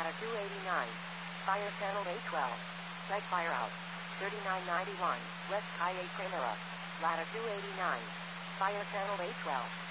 Ladder 289. Fire channel A12. Site fire out. 3991, West Highway Primera. Ladder 289. Fire channel A12.